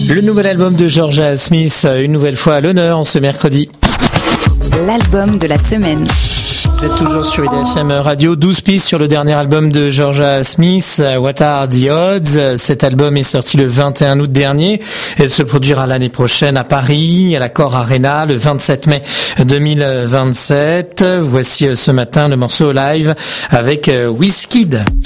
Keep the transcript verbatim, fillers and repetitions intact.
Le nouvel album de Georgia Smith, une nouvelle fois à l'honneur en ce mercredi. L'album de la semaine. Vous êtes toujours sur I D F M Radio, douze pistes sur le dernier album de Georgia Smith, What Are the Odds. Cet album est sorti le vingt et un août dernier et se produira l'année prochaine à Paris, à l'Accor Arena, le vingt-sept mai deux mille vingt-sept. Voici ce matin le morceau live avec Wizkid.